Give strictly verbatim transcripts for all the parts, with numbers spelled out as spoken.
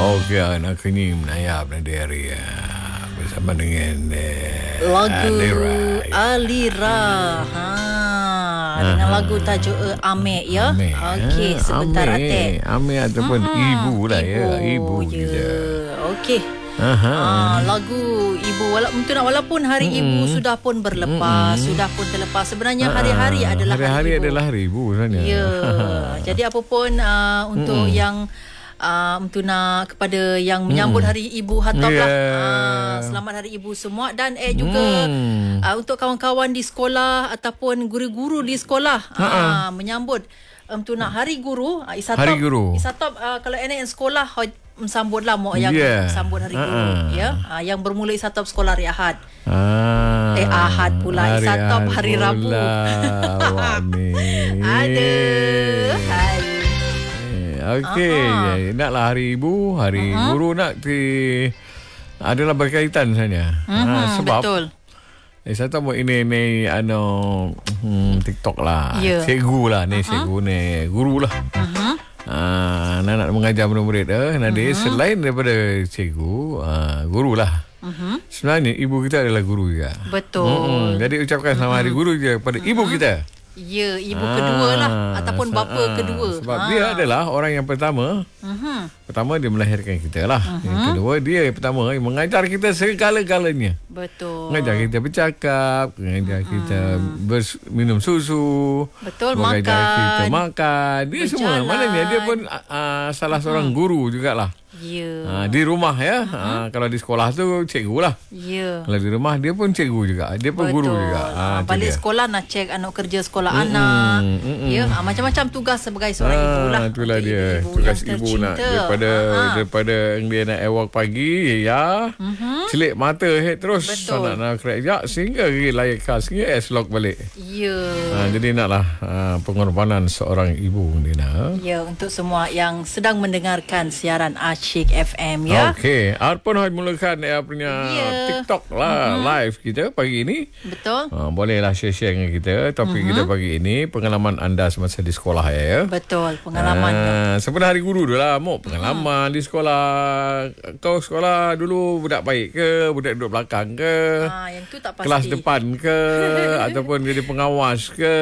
Okey, nak kenyim menayap nanti hari ya. Bersama dengan eh, lagu Alira. Alira. Ha, dengan Aha. lagu tajuk uh, Ame ya. Ame, Okey, ha, sebentar Ame. Atik. Ame ataupun Mm-mm. ibu lah ya. Ibu Ibu je. kita. Okey. Aha. Ah, lagu ibu walaupun walaupun hari Mm-mm. ibu sudah pun berlepas, Mm-mm. sudah pun terlepas. Sebenarnya Ah, hari-hari adalah hari-hari hari ibu. adalah hari ibu sebenarnya. Ya. Jadi apa pun uh, untuk Mm-mm. yang uh, untuk nak kepada yang menyambut Mm-mm. hari ibu Hatop Yeah. lah. Uh, selamat hari ibu semua dan eh juga Hmm. uh, untuk kawan-kawan di sekolah ataupun guru-guru di sekolah uh, menyambut untuk nak hari guru uh, Isatop. Hari guru. Isatop uh, kalau anak yang sekolah sambutlah mak yang Yeah. sambut hari Ha-ha. guru ya. Uh, yang bermula Isatop sekolah hari Ahad. Ah, Eh, Ahad pula. Isatop hari Rabu. Awak ni. Aduh. Hai. Eh, Okey, Aha. ya, naklah hari ibu, hari Uh-huh. guru nak di adalah berkaitan sebenarnya. Mhm, Ha, sebab betul. eh, saya tahu ini ni ano hmm, TikTok lah. Ya. Cikgu lah ni, cikgu ni, guru lah. Uh-huh. Ah, nak nak mengajar murid-murid eh. Nanti Mhm. selain daripada cikgu, ah, guru lah. Uh-huh. Sebenarnya ibu kita adalah guru juga. Betul. Mm-mm. Jadi ucapkan selamat hari guru je kepada ibu kita. Ya, ibu Ah, kedua lah ataupun bapa ah, kedua. Sebab Ah. dia adalah orang yang pertama. Uh-huh. Pertama dia melahirkan kita lah. Yang kedua dia yang pertama yang mengajar kita segala-galanya. Betul. Mengajar kita bercakap, mengajar kita bers, minum susu, Betul, mengajar makan, kita makan. Dia semua. berjalan. Maknanya dia pun uh, salah seorang guru jugalah. Ya. Uh, di rumah ya. Uh, kalau di sekolah tu cikgu lah. Ya. Kalau di rumah dia pun cikgu juga. Dia pun Betul. guru juga. Ah, tu balik dia. sekolah nak cek anak kerja sekolah anak. mm-mm. Ya, ah, macam-macam tugas sebagai seorang Ah, ibu lah. itulah Untuk dia. ibu-ibu Tugas yang ibu nak tercinta. daripada Ah. daripada yang dia nak ewak pagi ya. Mhm. Celik mata head terus Betul. nak nak kerja sehingga layak khas sehingga S-lock balik. Ya. Ha, jadi naklah uh, pengorbanan seorang ibu Dina. Ya, untuk semua yang sedang mendengarkan siaran Asyik F M ya. Okey, Arpon Hoj mulakan ya punya Ya. TikTok lah mm-hmm. live kita pagi ini. Betul. Ha, bolehlah share-share dengan kita. Topik mm-hmm. kita pagi ini pengalaman anda semasa di sekolah ya. Betul, pengalaman. Ah, sebenarnya hari guru dulu lah. Mok pengalaman di sekolah. Kau sekolah dulu budak baik ke? Budak duduk belakang ke? Ah, yang tu tak pasti. Kelas depan ke? Ataupun jadi pengawas ke?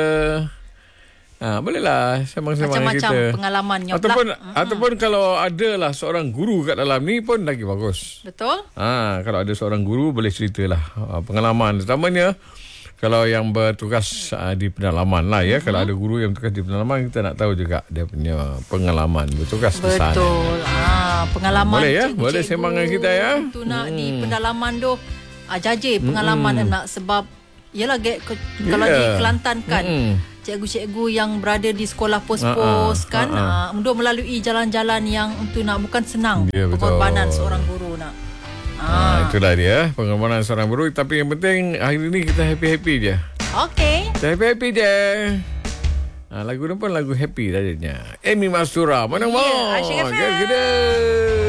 Ah, bolehlah sembang-sembang dengan Macam-macam kita. pengalaman nyop Ataupun lah. ataupun kalau ada lah seorang guru kat dalam ni pun lagi bagus. Betul? Ah, kalau ada seorang guru boleh ceritalah ah, pengalaman terutamanya kalau yang bertugas uh, di pedalaman lah ya. Uh-huh. Kalau ada guru yang bertugas di pedalaman, kita nak tahu juga dia punya pengalaman bertugas di sana. Betul. Ah, pengalaman Boleh ya? cikgu-cikgu Boleh sembang dengan kita ya? tu nak hmm. di pedalaman tu ah, jajir pengalaman hmm. nak sebab yalah ge, ke, kalau Yeah. di Kelantan kan Hmm. cikgu-cikgu yang berada di sekolah pos-pos Uh-uh. kan Uh-uh. ah, untuk melalui jalan-jalan yang untuk nak bukan senang Ya, betul. pengorbanan seorang guru nak. Ah, itulah dia pengorbanan seorang guru. Tapi yang penting hari ini kita happy-happy je. Okey. Kita happy-happy je. Ah, lagu ni pun lagu happy tadinya. Amy Mastura. Mana Ya, mau? Asyik F M. Kita.